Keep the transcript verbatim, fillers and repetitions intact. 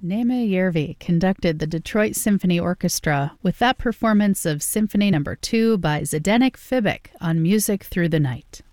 Neeme Järvi conducted the Detroit Symphony Orchestra with that performance of Symphony Number two by Zdeněk Fibik on Music Through the Night.